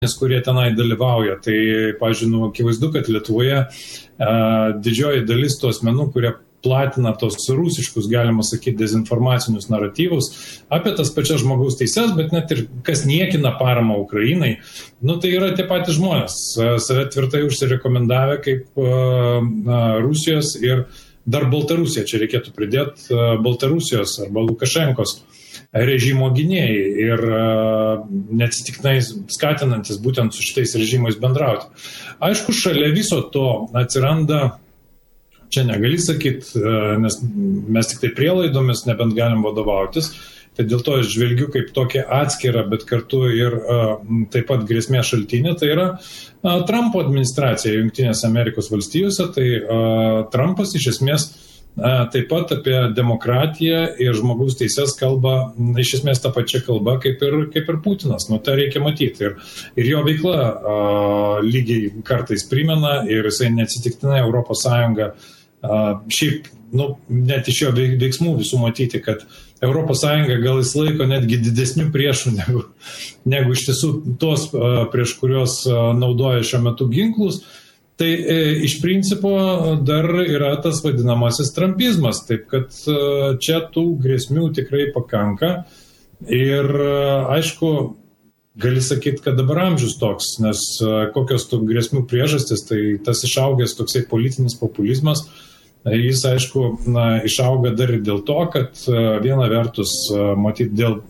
kurie tenai dalyvauja. Tai, pavyzdžiui, akivaizdu, kad Lietuvoje didžioji dalis tų asmenų, kurie platina tos rusiškus, galima sakyti, dezinformacinius naratyvus apie tas pačias žmogaus teises, bet net ir kas niekina paramą Ukrainai, tai yra tie patys žmonės, save tvirtai užsirekomendavę kaip Rusijos ir dar Baltarusija, čia reikėtų pridėti Baltarusijos arba Lukašenkos režimo gynėjai ir neatsitiktinai skatinantis būtent su šitais režimais bendrauti. Aišku, šalia viso to atsiranda, čia negali sakyti, nes mes tik tai prielaidomis nebent galim vadovautis, tai dėl to aš žvelgiu kaip tokia atskira, bet kartu ir taip pat grėsmė šaltinė, tai yra Trumpo administracija Jungtinėse Amerikos valstijose, tai Trumpas iš esmės taip pat apie demokratiją ir žmogaus teises kalba, iš esmės tą pačią kalbą kaip ir Putinas. Tai reikia matyti. Ir jo veikla lygiai kartais primena ir jisai neatsitiktinai Europos Sąjunga šiaip, net iš jo veiksmų visų matyti, kad Europos Sąjunga gal jis laiko netgi didesnių priešų negu iš tiesų tos, prieš kurios naudoja šiuo metu ginklus. Tai iš principo dar yra tas vadinamasis trumpizmas, taip kad čia tų grėsmių tikrai pakanka ir aišku, gali sakyti, kad dabar amžius toks, nes kokios tų grėsmių priežastis, tai tas išaugęs toksai politinis populizmas, jis aišku išauga dar ir dėl to, kad viena vertus matyt dėl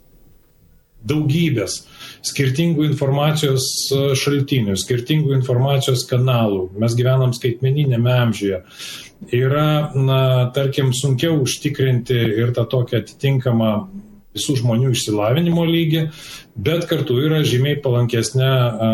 daugybės skirtingų informacijos šaltinių, skirtingų informacijos kanalų. Mes gyvenam skaitmeninėme amžiuje. Yra, tarkim, sunkiau užtikrinti ir tą tokią atitinkamą visų žmonių išsilavinimo lygį, bet kartu yra žymiai palankesnė,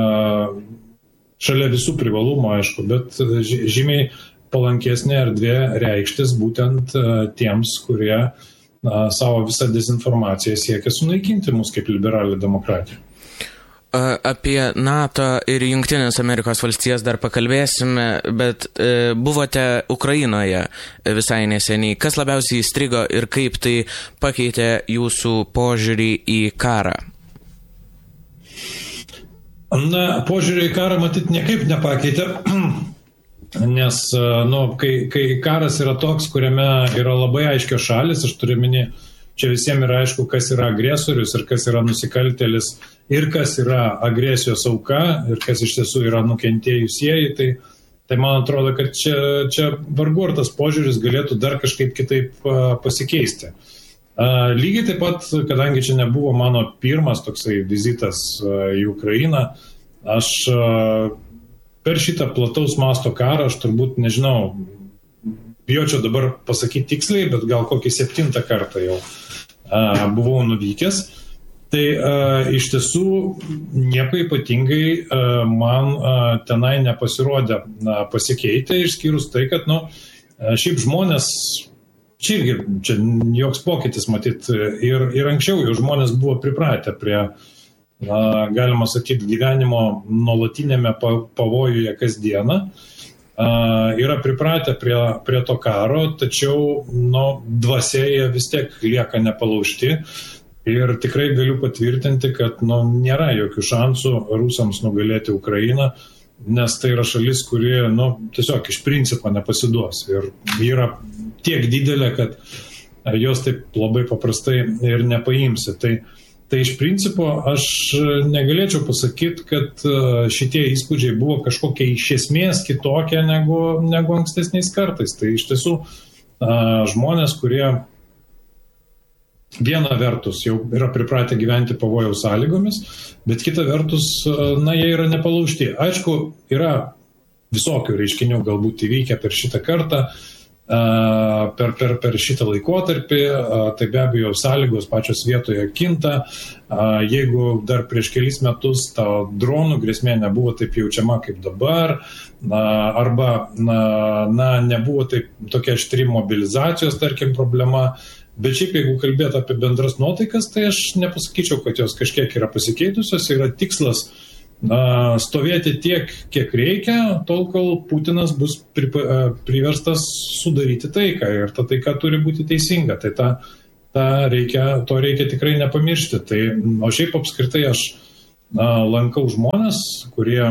šalia visų privalumų, aišku, bet žymiai palankesnė erdvė reikštis būtent tiems, kurie savo visą dezinformaciją siekia sunaikinti mus kaip liberalią demokratiją. Apie NATO ir Jungtinės Amerikos valstijas dar pakalbėsime, bet buvote Ukrainoje visai neseniai. Kas labiausiai įstrigo ir kaip tai pakeitė jūsų požiūrį į karą? Požiūrį į karą matyt niekaip nepakeitė, nes kai karas yra toks, kuriame yra labai aiškios šalis, aš turiu minėti, čia visiems yra aišku, kas yra agresorius ir kas yra nusikaltėlis ir kas yra agresijos auka ir kas iš tiesų yra nukentėjusieji, tai man atrodo, kad čia vargu ar tas požiūris galėtų dar kažkaip kitaip pasikeisti. Lygiai taip pat, kadangi čia nebuvo mano pirmas toksai vizitas į Ukrainą, aš per šitą plataus masto karą, aš turbūt nežinau, bijočiau dabar pasakyti tiksliai, bet gal kokį 7 kartą jau buvau nuvykęs. Tai iš tiesų nieko ypatingai man tenai nepasirodė pasikeitę, išskyrus tai, kad šiaip žmonės, čia joks pokytis matyt, ir anksčiau jau žmonės buvo pripratę prie, galima sakyti, gyvenimo nuolatinėme pavojuje kasdieną. Yra pripratę prie to karo, tačiau dvasia jie vis tiek lieka nepalaužti ir tikrai galiu patvirtinti, kad nėra jokių šansų rusams nugalėti Ukrainą, nes tai yra šalis, kuri tiesiog iš principo nepasiduos ir yra tiek didelė, kad jos taip labai paprastai ir nepaimsi. Tai iš principo aš negalėčiau pasakyti, kad šitie įspūdžiai buvo kažkokie iš esmės kitokie negu ankstesniais kartais. Tai iš tiesų žmonės, kurie viena vertus jau yra pripratę gyventi pavojaus sąlygomis, bet kita vertus, jie yra nepalaužti. Aišku, yra visokių reiškinių galbūt įvykę per šitą kartą, per šitą laikotarpį, tai be abejo sąlygos pačios vietoje kinta. Jeigu dar prieš kelis metus ta dronų grėsmė nebuvo taip jaučiama kaip dabar, arba nebuvo taip tokia aštri mobilizacijos, tarkim, problema, bet šiaip jeigu kalbėt apie bendras nuotaikas, tai aš nepasakyčiau, kad jos kažkiek yra pasikeitusios, yra tikslas stovėti tiek, kiek reikia, tol, kol Putinas bus priverstas sudaryti taiką ir ta taika turi būti teisinga. Tai to reikia tikrai nepamiršti. O šiaip apskritai aš lankau žmonės, kurie,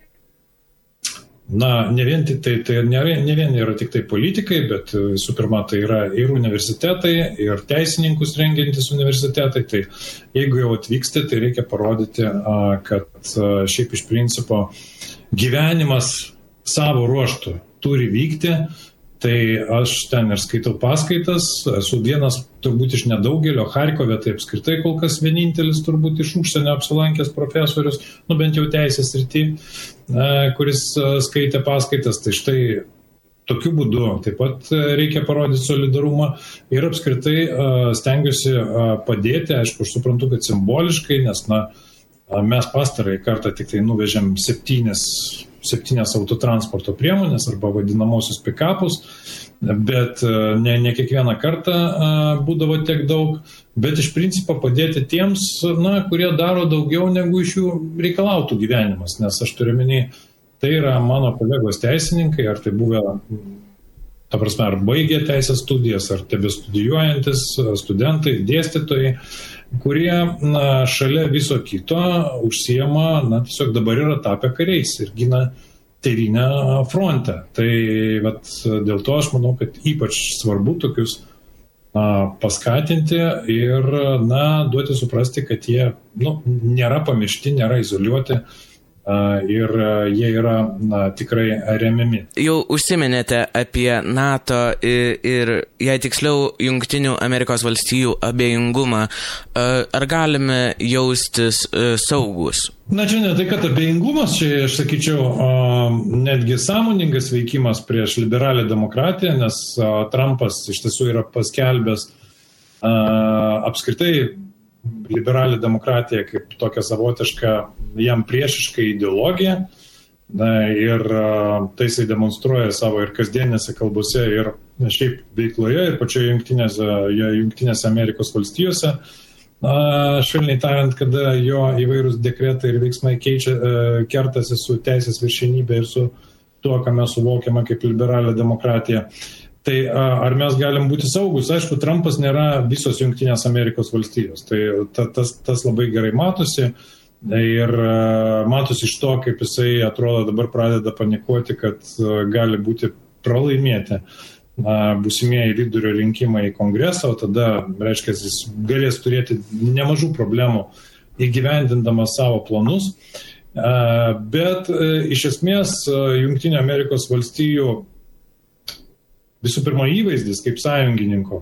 ne vien tik tai ne vien yra tik tai politikai, bet visų pirma, tai yra ir universitetai, ir teisininkus rengiantis universitetai. Tai jeigu jau atvyksti, tai reikia parodyti, kad šiaip iš principo gyvenimas savo ruoštų turi vykti. Tai aš ten ir skaitau paskaitas, esu vienas turbūt iš nedaugelio, Charkove tai apskritai kol kas vienintelis turbūt iš užsienio apsilankęs profesorius, bent jau teisės srity, kuris skaitė paskaitas. Tai štai tokiu būdu taip pat reikia parodyti solidarumą ir apskritai stengiuosi padėti, aišku, aš suprantu, kad simboliškai, nes mes pastarąjį kartą tik tai nuvežėm 7 autotransporto priemonės arba vadinamosius pick-upus, bet ne kiekvieną kartą būdavo tiek daug, bet iš principo padėti tiems, kurie daro daugiau negu iš jų reikalautų gyvenimas, nes aš turiu omeny, tai yra mano kolegos teisininkai, ar tai buvę, ta prasme, ar baigė teisės studijas, ar tebestudijuojantis studentai, dėstytojai, kurie šalia viso kito užsiema, tiesiog dabar yra tapę kariais ir gina tėvynę fronte. Tai dėl to aš manau, kad ypač svarbu tokius paskatinti ir duoti suprasti, kad jie nėra pamiršti, nėra izoliuoti. Ir jie yra tikrai remiami. Jau užsiminėte apie NATO ir jei tiksliau Jungtinių Amerikos valstijų abejingumą. Ar galime jaustis saugus? Čia ne tai, kad abejingumas, čia aš sakyčiau netgi sąmoningas veikimas prieš liberalią demokratiją, nes Trumpas iš tiesų yra paskelbęs apskritai liberalią demokratiją kaip tokią savotišką jam priešišką ideologiją ir tai jisai demonstruoja savo ir kasdienėse kalbose ir šiaip veikloje ir pačioje Jungtinėse Amerikos valstijose. Švelniai tariant, kada jo įvairūs dekretai ir veiksmai kertasi su teisės viršenybė ir su tuo, ką mes suvokiame kaip liberalią demokratiją. Tai ar mes galim būti saugus? Aišku, Trumpas nėra visos Jungtinės Amerikos valstijos. Tai tas labai gerai matosi ir matosi iš to, kaip jisai atrodo dabar pradeda panikuoti, kad gali būti pralaimėti būsimieji vidurio rinkimai į kongresą, o tada, reiškia, jis galės turėti nemažų problemų įgyvendindamas savo planus. Bet iš esmės Jungtinių Amerikos valstijų visų pirma įvaizdis kaip sąjungininko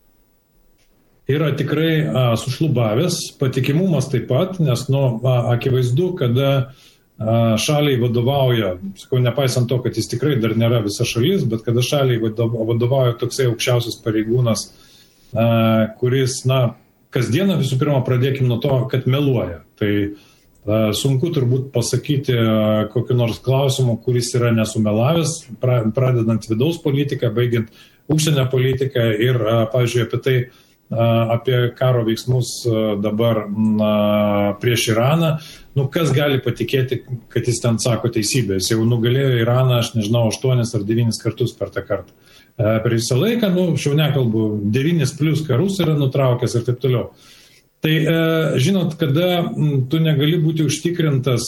yra tikrai sušlubavęs, patikimumas taip pat, nes akivaizdu, kada šaliai vadovauja, nepaisant to, kad jis tikrai dar nėra visa šalis, bet kada šaliai vadovauja toksai aukščiausias pareigūnas, kuris, kasdieną visų pirma pradėkim nuo to, kad meluoja. Tai sunku turbūt pasakyti kokiu nors klausimu, kuris yra nesumelavęs, pradedant vidaus politiką, baigiant užsienio politiką ir, pavyzdžiui, apie karo veiksmus dabar prieš Iraną. Kas gali patikėti, kad jis ten sako teisybę? Jis jau nugalėjo Iraną, aš nežinau, 8 ar 9 kartus per tą kartą. Per visą laiką, šiau nekalbu, 9+ karus yra nutraukęs ir taip toliau. Tai, žinot, kada tu negali būti užtikrintas,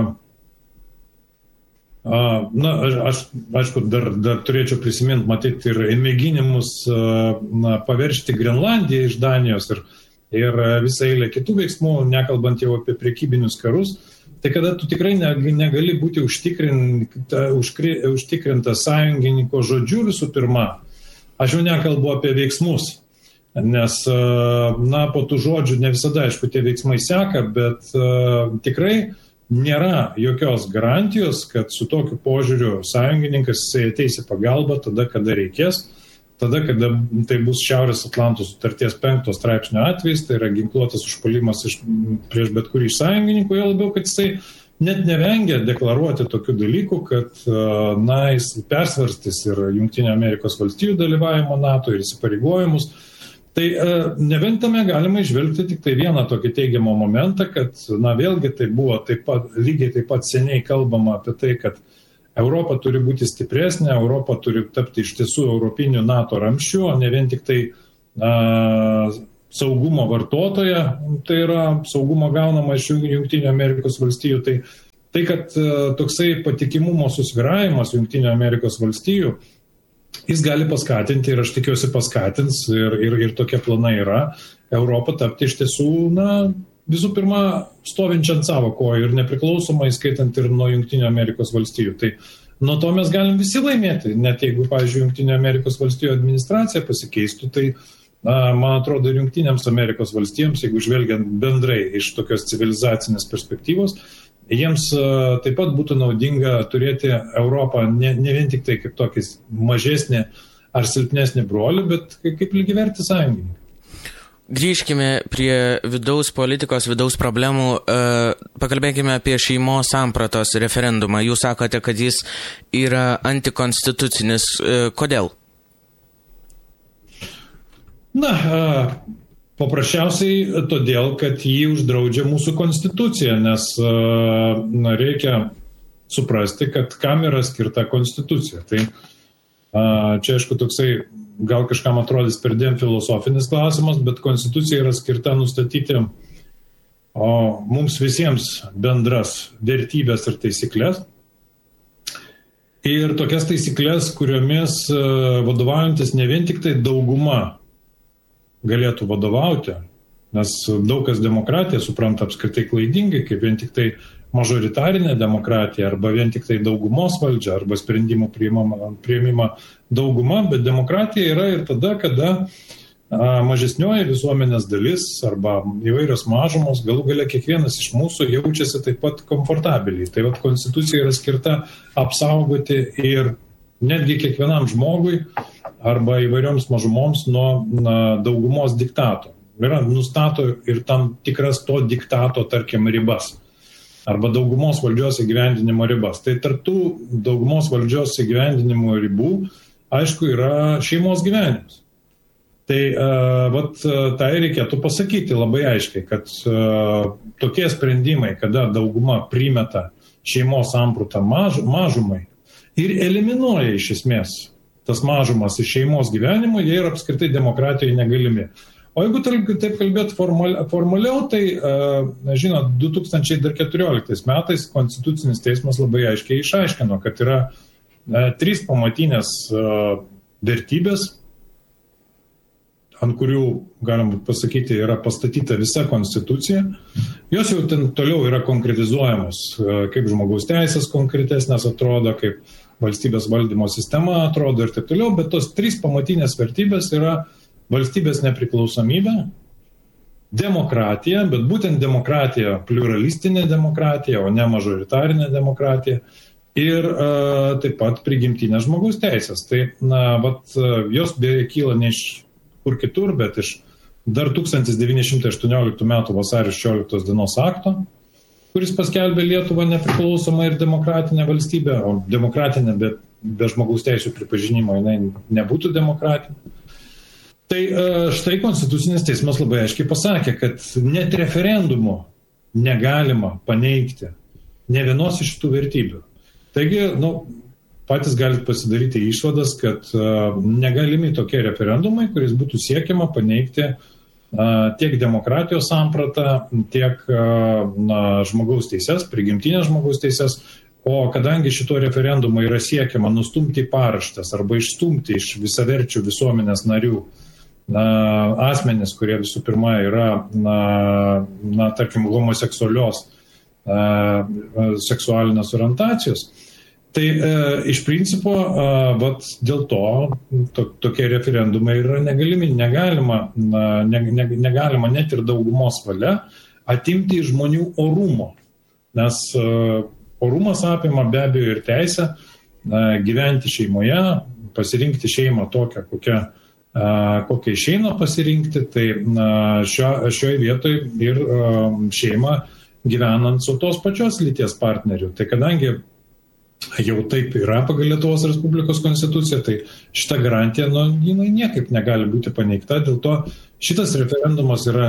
aš, aišku, dar turėčiau prisiminti, matyti ir mėginimus paveršti Grenlandiją iš Danijos ir visą eilę kitų veiksmų, nekalbant jau apie prekybinius karus, tai kada tu tikrai negali būti užtikrintas sąjungininko žodžiu visų pirma, aš jau nekalbu apie veiksmus. Nes, po tų žodžių ne visada, aišku, tie veiksmai seka, bet tikrai nėra jokios garantijos, kad su tokiu požiūriu sąjungininkas jisai ateis į pagalbą tada, kada reikės, tada, kada tai bus Šiaurės Atlanto sutarties 5 straipsnio atvejs, tai yra ginkluotas užpuolimas prieš bet kurį iš sąjungininkų, jo labiau, kad jisai net nevengia deklaruoti tokių dalykų, kad jis persvarstys ir Jungtinių Amerikos valstijų dalyvavimo NATO ir įsipareigojimus. Tai neventame galima išvelgti tik tai vieną tokį teigiamą momentą, kad, vėlgi tai buvo lygiai taip pat seniai kalbama apie tai, kad Europa turi būti stipresnė, Europa turi tapti iš tiesų europinių NATO ramsčių, o ne vien tik tai saugumo vartotoją, tai yra saugumo gaunama iš Jungtinių Amerikos valstijų, tai kad toksai patikimumo susvyravimas Jungtinių Amerikos valstijų, jis gali paskatinti ir aš tikiuosi paskatins ir tokie planai yra, Europą tapti iš tiesų, visų pirma, stovinčią ant savo kojų ir nepriklausomai, skaitant ir nuo Jungtinių Amerikos valstijų. Tai nuo to mes galim visi laimėti, net jeigu, pavyzdžiui, Jungtinių Amerikos valstijų administracija pasikeistų, tai man atrodo, ir Jungtinėms Amerikos valstijoms, jeigu žvelgiant bendrai iš tokios civilizacinės perspektyvos, jiems taip pat būtų naudinga turėti Europą ne vien tik tai kaip tokį mažesnį ar silpnesnį brolį, bet kaip lygiavertį sąjungininką. Grįžkime prie vidaus politikos, vidaus problemų. Pakalbėkime apie šeimos sampratos referendumą. Jūs sakote, kad jis yra antikonstitucinis. Kodėl? Paprasčiausiai todėl, kad jį uždraudžia mūsų konstitucija, nes reikia suprasti, kad kam yra skirta konstitucija. Tai čia, aišku, toksai gal kažkam atrodys perdėm filosofinis klausimas, bet konstitucija yra skirta nustatyti mums visiems bendras vertybės ir taisyklės. Ir tokias taisyklės, kuriomis vadovaujantis ne vien tik tai dauguma galėtų vadovauti, nes daug kas demokratiją supranta apskritai klaidingai, kaip vien tik tai mažoritarinė demokratija arba vien tik tai daugumos valdžia arba sprendimų priėmimą dauguma, bet demokratija yra ir tada, kada mažesnioji visuomenės dalis arba įvairios mažumos, galų gale kiekvienas iš mūsų jaučiasi taip pat komfortabiliai. Tai vat konstitucija yra skirta apsaugoti ir netgi kiekvienam žmogui arba įvairioms mažumoms nuo daugumos diktato. Yra nustato ir tam tikras to diktato, tarkim, ribas arba daugumos valdžios įgyvendinimo ribas. Tai tarptų daugumos valdžios įgyvendinimo ribų, aišku, yra šeimos gyvenimas. Tai tai reikėtų pasakyti labai aiškiai, kad tokie sprendimai, kada dauguma primeta šeimos sampratą mažumai ir eliminuoja iš esmės tas mažumas iš šeimos gyvenimo, jie yra apskritai demokratijoje negalimi. O jeigu taip kalbėti formaliau, tai, žinot, 2014 metais Konstitucinis teismas labai aiškiai išaiškino, kad yra 3 pamatinės vertybės, ant kurių, galim pasakyti, yra pastatyta visa konstitucija. Jos jau ten toliau yra konkretizuojamos, kaip žmogaus teisės konkretesnės atrodo, kaip valstybės valdymo sistema atrodo ir taip toliau, bet tos 3 pamatinės vertybės yra valstybės nepriklausomybė, demokratija, bet būtent demokratija, pluralistinė demokratija, o ne mažoritarinė demokratija, ir taip pat prigimtinės žmogaus teisės. Tai, jos beje kyla ne iš kur kitur, bet iš dar 1918 metų vasario 16 dienos akto, kuris paskelbė Lietuvą nepriklausomą ir demokratinę valstybę, o demokratinė be žmogaus teisų pripažinimo jinai nebūtų demokratinė. Tai štai Konstitucinis teismas labai aiškiai pasakė, kad net referendumu negalima paneigti ne vienos iš tų vertybių. Taigi, patys galite pasidaryti išvadas, kad negalimi tokie referendumai, kuris būtų siekiama paneigti tiek demokratijos sampratą, tiek žmogaus teises, prigimtinės žmogaus teises. O kadangi šito referendumo yra siekiama nustumti paraštes arba išstumti iš visaverčių visuomenės narių asmenys, kurie visų pirma yra, tarkim, homoseksualios seksualinės orientacijos, tai iš principo dėl to tokie referendumai yra negalimi. Negalima net ir daugumos valia atimti iš žmonių orumo, nes orumas apima be abejo ir teisę gyventi šeimoje, pasirinkti šeimą tokią, kokią išeina pasirinkti, tai šioje vietoje ir šeima gyvenant su tos pačios lyties partneriu. Tai kadangi jau taip yra pagal Lietuvos Respublikos konstituciją, tai šita garantija jinai niekaip negali būti paneigta, dėl to šitas referendumas yra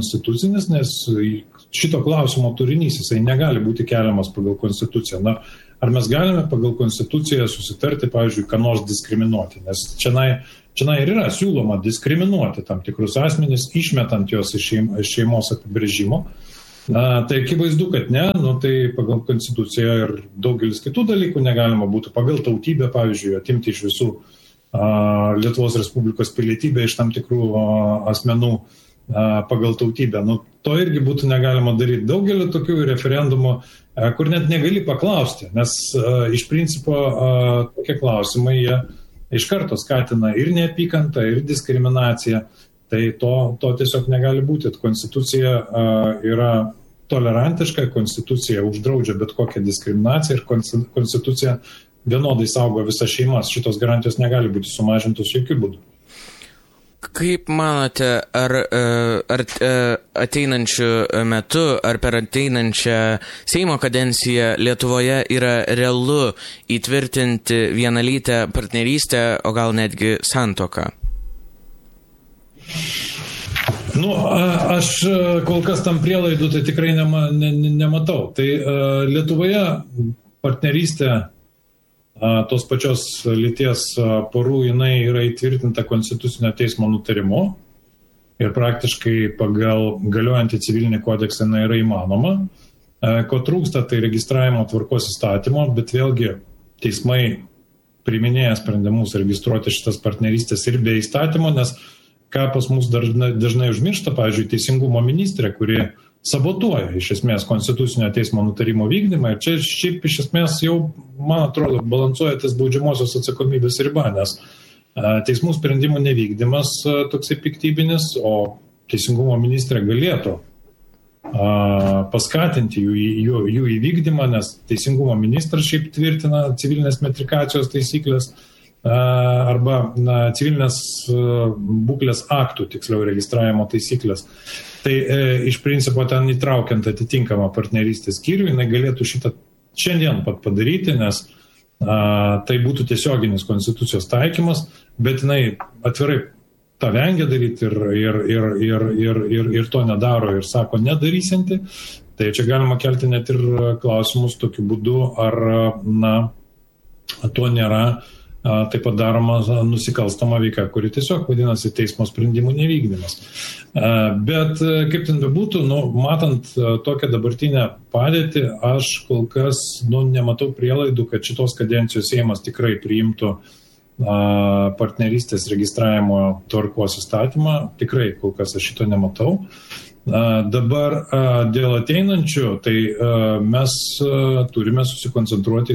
antikonstitucinis, nes šito klausimo turinys jisai negali būti keliamas pagal konstituciją. ar mes galime pagal konstituciją susitarti, pavyzdžiui, ką nors diskriminuoti, nes čia ir yra siūloma diskriminuoti tam tikrus asmenys, išmetant juos iš šeimos apibrėžimo. Tai akivaizdu, kad ne, tai pagal konstituciją ir daugelis kitų dalykų negalima būtų, pagal tautybę, pavyzdžiui, atimti iš visų Lietuvos Respublikos pilietybę iš tam tikrų asmenų pagal tautybę. To irgi būtų negalima daryti. Daugelį tokių referendumų, kur net negali paklausti, nes iš principo tokie klausimai jie iš karto skatina ir neapykantą, ir diskriminaciją. Tai to tiesiog negali būti. Konstitucija yra tolerantiška, konstitucija uždraudžia bet kokią diskriminaciją ir konstitucija vienodai saugo visas šeimas. Šitos garantijos negali būti sumažintos jokių būdų. Kaip manote, ar ateinančių metų, ar per ateinančią Seimo kadenciją Lietuvoje yra realu įtvirtinti vienalytę partnerystę, o gal netgi santuoką? Aš kol kas tam prielaidų tai tikrai nematau. Tai Lietuvoje partnerystė tos pačios lyties porų jinai yra įtvirtinta Konstitucinio teismo nutarimu ir praktiškai pagal galiojantį civilinį kodeksą jinai yra įmanoma. Ko trūksta, tai registravimo tvarkos įstatymo, bet vėlgi teismai priiminėja sprendimus registruoti šitas partnerystės ir be įstatymo, nes ką pas mus dažnai užmiršta, pavyzdžiui, teisingumo ministrė, kuri sabotuoja iš esmės Konstitucinio teismo nutarimo vykdymą ir čia šiaip iš esmės jau, man atrodo, balansuoja ties baudžiamosios atsakomybės riba, nes teismų sprendimų nevykdymas toksai piktybinis, o teisingumo ministrė galėtų paskatinti jų įvykdymą, nes teisingumo ministras šiaip tvirtina civilinės metrikacijos taisyklės arba civilinės būklės aktų, tiksliau registravimo taisyklės. Tai iš principo ten įtraukiant atitinkamą partnerystės skyrių, jinai galėtų šitą šiandien pat padaryti, nes tai būtų tiesioginis konstitucijos taikymas, bet jinai atvirai tą vengia daryti ir to nedaro ir sako nedarysinti. Tai čia galima kelti net ir klausimus tokiu būdu, ar to nėra taip pat daroma nusikalstama veika, kuri tiesiog vadinasi teismo sprendimų nevykdymas. Bet kaip ten bebūtų, matant tokią dabartinę padėtį, aš kol kas nematau prielaidų, kad šitos kadencijos Seimas tikrai priimtų partnerystės registravimo tvarkos įstatymą. Tikrai kol kas aš šito nematau. Dabar dėl ateinančių, tai mes turime susikoncentruoti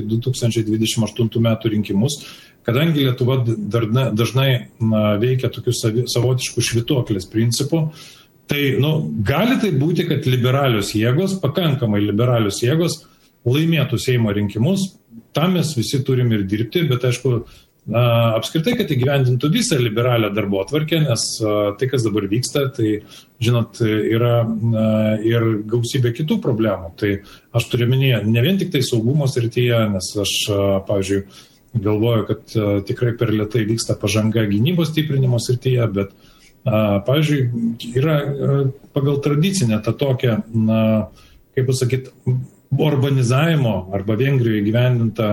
2028 metų rinkimus, kadangi Lietuva dažnai veikia tokių savotiškų švytuoklės principų, tai gali tai būti, kad liberalios jėgos, pakankamai liberalios jėgos laimėtų Seimo rinkimus, tam mes visi turim ir dirbti, bet aišku, apskritai, kad įgyvendintų visą liberalią darbotvarkę, nes tai, kas dabar vyksta, tai, žinot, yra ir gausybė kitų problemų. Tai aš turiu minėję ne vien tik tai saugumo srityje, nes aš, pavyzdžiui, galvoju, kad tikrai per lėtai vyksta pažanga gynybos stiprinimo srityje, bet, pavyzdžiui, yra pagal tradicinę tą tokią, kaip pasakyti, urbanizavimo arba Vengrijoje įgyvendinta,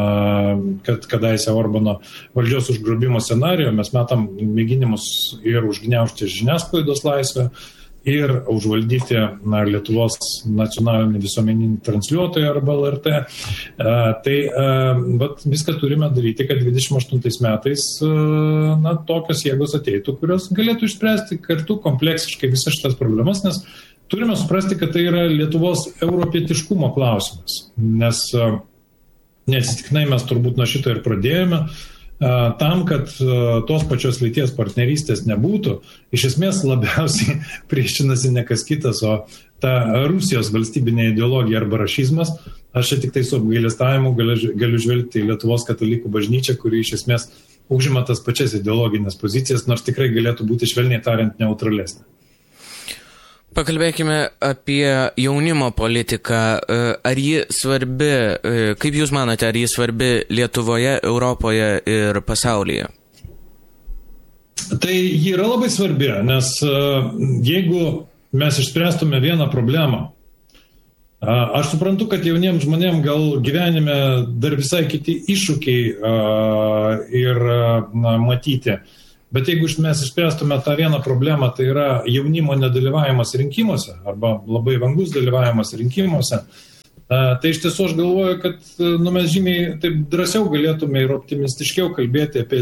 kad kadaise Orbano valdžios užgrobimo scenarijų, mes matom mėginimus ir užgniaužti žiniasklaidos laisvę, ir užvaldyti Lietuvos nacionalinį visuomeninį transliuotoją arba LRT. Tai viską turime daryti, kad 28 metais tokios jėgos ateitų, kurios galėtų išspręsti kartu kompleksiškai visas šitas problemas, nes turime suprasti, kad tai yra Lietuvos europietiškumo klausimas, nes neatsitiktinai mes turbūt nuo šito ir pradėjome. Tam, kad tos pačios lyties partnerystės nebūtų, iš esmės labiausiai priešinasi ne kas kitas, o ta Rusijos valstybinė ideologija arba rašizmas. Aš čia tik tai su apgailestavimu galiu žvelgti į Lietuvos katalikų bažnyčią, kuri iš esmės užima tas pačias ideologinės pozicijas, nors tikrai galėtų būti švelniai tariant neutralesnė. Pakalbėkime apie jaunimo politiką. Ar ji svarbi, kaip Jūs manote, ar ji svarbi Lietuvoje, Europoje ir pasaulyje? Tai ji yra labai svarbi, nes jeigu mes išspręstume vieną problemą, Aš suprantu, kad jauniems žmonėms gal gyvenime dar visai kiti iššūkiai ir matyti. Bet jeigu mes išspręstume tą vieną problemą, tai yra jaunimo nedalyvavimas rinkimuose arba labai vangus dalyvavimas rinkimuose, tai iš tiesų aš galvoju, kad mes žymiai taip drąsiau galėtume ir optimistiškiau kalbėti apie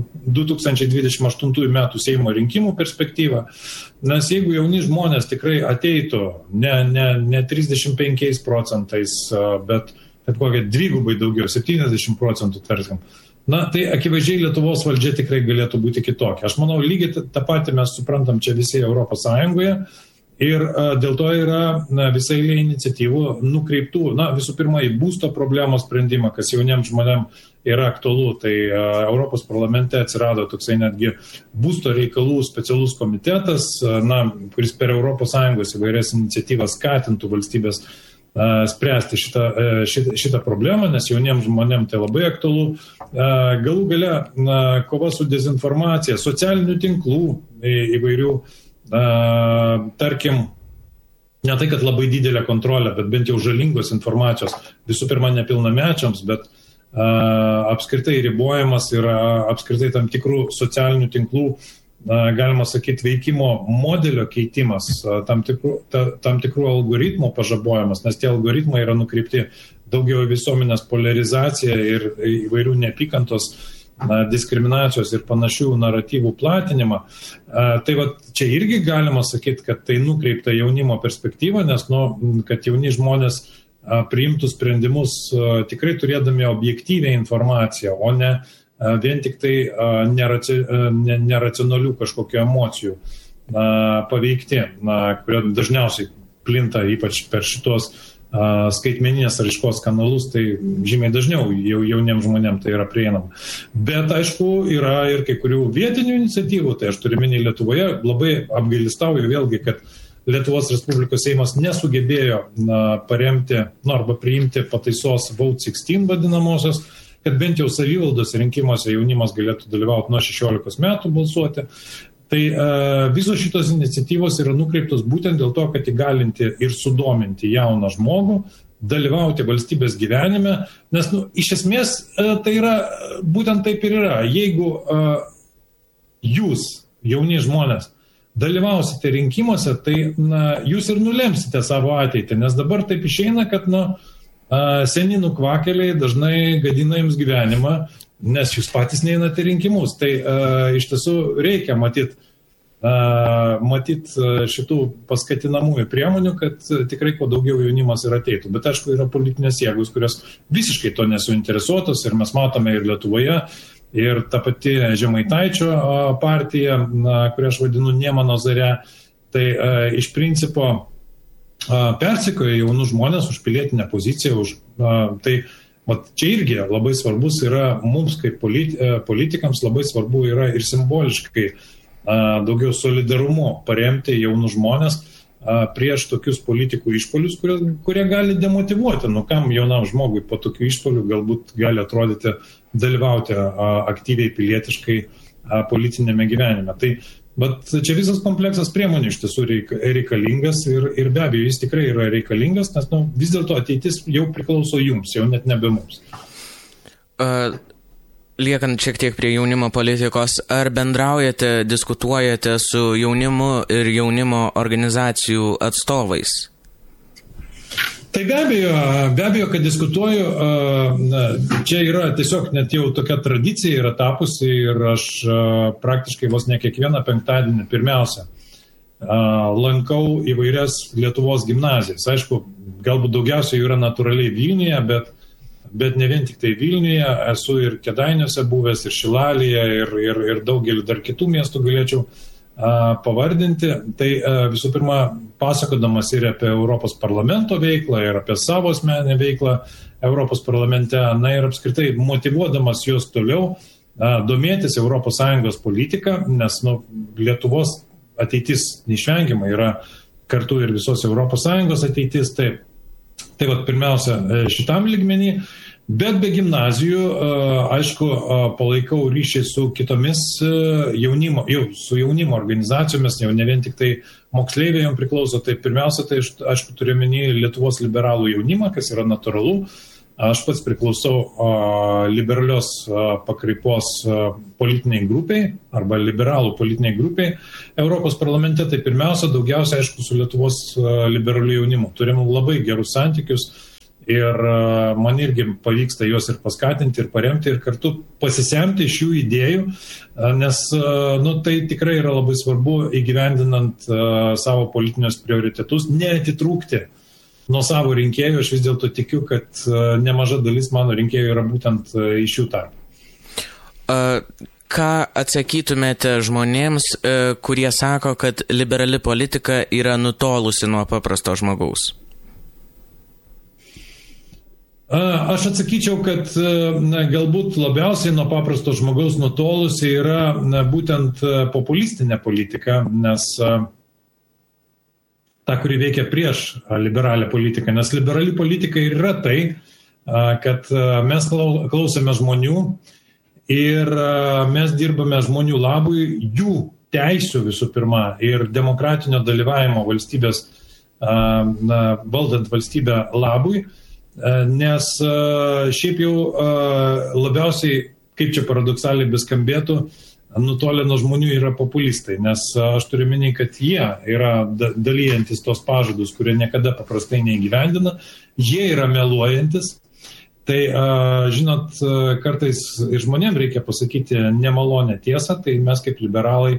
2028 metų Seimo rinkimų perspektyvą, nes jeigu jauni žmonės tikrai ateitų ne 35%, bet kokia dvigubai daugiau, 70% tarkim, tai akivaizdžiai Lietuvos valdžia tikrai galėtų būti kitokia. Aš manau, lygiai tą patį mes suprantam čia visi Europos Sąjungoje. Ir dėl to yra visai eilė iniciatyvų nukreiptų, visų pirma, į būsto problemos sprendimą, kas jauniems žmonėms yra aktualu. Tai Europos parlamente atsirado toksai netgi būsto reikalų specialus komitetas, kuris per Europos Sąjungos įvairias iniciatyvas skatintų valstybės spręsti šitą problemą, nes jauniems žmonėms tai labai aktualu. Galų gale kova su dezinformacija, socialinių tinklų įvairių, tarkim, ne tai, kad labai didelė kontrolė, bet bent jau žalingos informacijos, visų pirma nepilnamečiams, bet apskritai ribojamas ir apskritai tam tikrų socialinių tinklų, galima sakyti, veikimo modelio keitimas, tam tikrų algoritmų pažabojimas, nes tie algoritmai yra nukreipti daugiau visuomenės polarizaciją ir įvairių neapykantos, diskriminacijos ir panašių naratyvų platinimą. Tai čia irgi galima sakyti, kad tai nukreipta jaunimo perspektyva, nes kad jauni žmonės priimtų sprendimus tikrai turėdami objektyvę informaciją, o ne vien tik tai neracionalių kažkokių emocijų paveikti, kurie dažniausiai plinta ypač per šitos skaitmeninės raiškos kanalus, tai žymiai dažniau jauniems žmonėms tai yra prieinama. Bet aišku, yra ir kai kurių vietinių iniciatyvų, tai aš turiu minį Lietuvoje, labai apgailestauju vėlgi, kad Lietuvos Respublikos Seimas nesugebėjo paremti, arba priimti pataisos Vote 16 vadinamosios, kad bent jau savivaldos rinkimuose jaunimas galėtų dalyvauti nuo 16 metų balsuoti. Tai visos šitos iniciatyvos yra nukreiptos būtent dėl to, kad įgalinti ir sudominti jauną žmogų, dalyvauti valstybės gyvenime, nes iš esmės tai yra, būtent taip ir yra. Jeigu jūs, jauni žmonės, dalyvausite rinkimuose, tai jūs ir nulemsite savo ateitį, nes dabar taip išeina, kad seni nukvakeliai dažnai gadina jums gyvenimą, nes jūs patys neeinate rinkimus. Tai iš tiesų reikia matyti šitų paskatinamųjų priemonių, kad tikrai kuo daugiau jaunimas ir ateitų. Bet aišku, yra politinės jėgos, kurios visiškai to nesuinteresuotos ir mes matome ir Lietuvoje, ir ta pati Žemaitaičio partija, kurią aš vadinu Nemano Zare, tai iš principo persekioja jaunus žmonės už pilietinę poziciją, tai čia irgi labai svarbus yra mums kaip politikams, labai svarbu yra ir simboliškai daugiau solidarumo paremti jaunus žmonės prieš tokius politikų išpolius, kurie gali demotyvuoti. Kam jaunam žmogui po tokių išpolių galbūt gali atrodyti dalyvauti aktyviai pilietiškai politinėme gyvenime. Bet čia visas kompleksas priemonių iš tiesų reikalingas ir be abejo jis tikrai yra reikalingas, nes vis dėlto ateitis jau priklauso jums, jau net nebe mums. Liekant šiek tiek prie jaunimo politikos, ar bendraujate, diskutuojate su jaunimu ir jaunimo organizacijų atstovais? Tai be abejo, kad diskutuoju, čia yra tiesiog net jau tokia tradicija yra tapusi ir aš praktiškai vos ne kiekvieną penktadienį pirmiausia lankau įvairias Lietuvos gimnazijas. Aišku, galbūt daugiausiai yra natūraliai Vilniuje, bet ne vien tik tai Vilniuje, esu ir Kėdainiuose buvęs, ir Šilalėje, ir daugelį dar kitų miestų galėčiau pavardinti. Tai visų pirma, pasakodamas ir apie Europos parlamento veiklą, ir apie savo asmeninę veiklą Europos parlamente, ir apskritai motyvuodamas juos toliau domėtis ES politiką, nes Lietuvos ateitis neišvengiamai yra kartu ir visos ES ateitis. Tai Tai vat pirmiausia šitam lygmenį. Bet be gimnazijų, aišku, palaikau ryšį su kitomis jaunimo organizacijomis, jau ne vien tik tai moksleiviai jom priklauso. Tai pirmiausia, tai aišku, turiu omeny Lietuvos liberalų jaunimą, kas yra natūralu. Aš pats priklausau liberalios pakraipos politiniai grupiai arba liberalų politiniai grupiai Europos parlamente. Tai pirmiausia, daugiausia, aišku, su Lietuvos liberaliu jaunimu. Turim labai gerus santykius. Ir man irgi pavyksta juos ir paskatinti, ir paremti, ir kartu pasisemti iš jų idėjų, nes tai tikrai yra labai svarbu įgyvendinant savo politinius prioritetus, neatitrūkti nuo savo rinkėjų. Aš vis dėlto tikiu, kad nemaža dalis mano rinkėjų yra būtent iš jų tarpo. Ką atsakytumėte žmonėms, kurie sako, kad liberali politika yra nutolusi nuo paprasto žmogaus? Aš atsakyčiau, kad galbūt labiausiai nuo paprasto žmogaus nutolusi yra būtent populistinė politika, nes ta, kuri veikia prieš liberalią politiką. Nes liberali politika yra tai, kad mes klausome žmonių ir mes dirbame žmonių labui, jų teisių visų pirma ir demokratinio dalyvavimo valstybės, valdant valstybę labui. Nes šiaip jau labiausiai, kaip čia paradoksaliai beskambėtų, nutolę nuo žmonių yra populistai, nes aš turiu minį, kad jie yra dalyjantis tos pažadus, kurie niekada paprastai neįgyvendina, jie yra meluojantis. Tai, žinot, kartais ir žmonėm reikia pasakyti nemalonę tiesą, tai mes kaip liberalai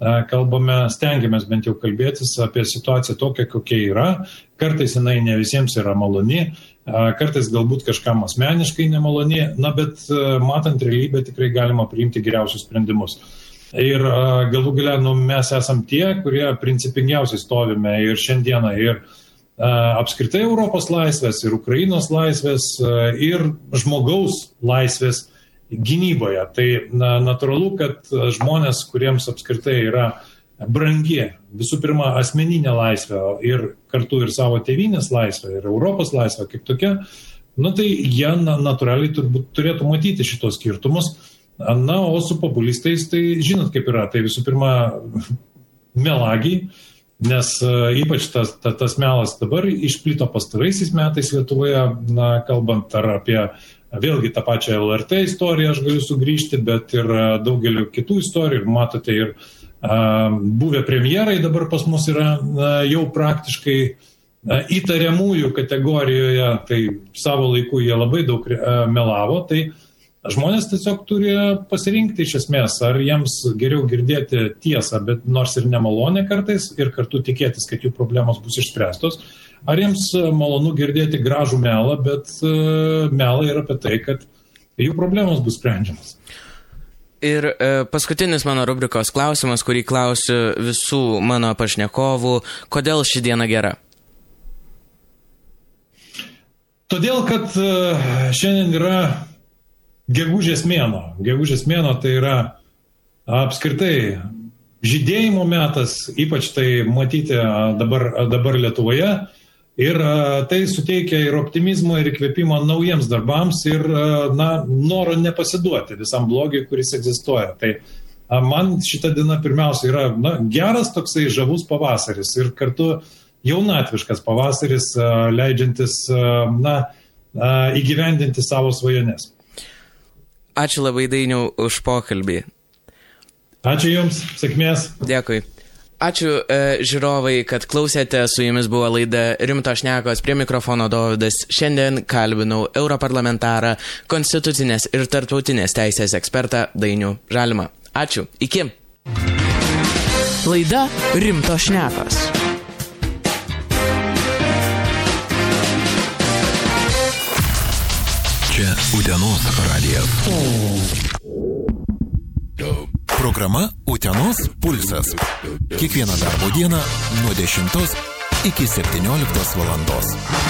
stengiamės bent jau kalbėtis apie situaciją tokią, kokia yra. Kartais jinai ne visiems yra maloni, kartais galbūt kažkam asmeniškai nemaloni, bet matant realybę tikrai galima priimti geriausius sprendimus. Ir galų gale mes esam tie, kurie principingiausiai stovime ir šiandieną ir apskritai Europos laisvės, ir Ukrainos laisvės, ir žmogaus laisvės gynyboje. Tai natūralu, kad žmonės, kuriems apskritai yra brangi visų pirma asmeninė laisvė ir kartu ir savo tėvynės laisvė ir Europos laisvė kaip tokia, tai jie natūraliai turėtų matyti šitos skirtumus. O su populistais, tai žinot kaip yra, tai visų pirma melagiai, nes ypač tas melas dabar išplito pastaraisiais metais Lietuvoje, kalbant ar apie vėlgi tą pačią LRT istoriją aš galiu sugrįžti, bet ir daugeliu kitų istorijų. Ir matote, ir buvę premjerai dabar pas mus yra jau praktiškai įtariamųjų kategorijoje, tai savo laiku jie labai daug melavo. Tai žmonės tiesiog turi pasirinkti iš esmės, ar jiems geriau girdėti tiesą, bet nors ir nemalonę kartais, ir kartu tikėtis, kad jų problemos bus išspręstos. Ar jiems malonu girdėti gražų melą, bet melą yra apie tai, kad jų problemos bus sprendžiamas. Ir paskutinis mano rubrikos klausimas, kurį klausiu visų mano pašnekovų, kodėl ši diena gera? Todėl, kad šiandien yra gegužės mėnuo. Gegužės mėnuo tai yra apskritai žydėjimo metas, ypač tai matyti dabar Lietuvoje. Ir tai suteikia ir optimizmo, ir įkvėpimo naujiems darbams, ir noro nepasiduoti visam blogiui, kuris egzistuoja. Tai man šita diena pirmiausia yra geras toksai žavus pavasaris ir kartu jaunatviškas pavasaris, leidžiantis įgyvendinti savo svajones. Ačiū labai, Dainiau, už pokalbį. Ačiū Jums, sėkmės. Dėkui. Ačiū žiūrovai, kad klausėte, su jumis buvo laida Rimtos šnekos, prie mikrofono Dovydas. Šiandien kalbinau europarlamentarą, konstitucinės ir tarptautinės teisės ekspertą Dainių Žalimą. Ačiū, iki. Laida Rimtos šnekos. Čia Utenos radijas. Programa Utenos pulsas. Kiekvieną darbo dieną nuo 10 iki 17 valandos.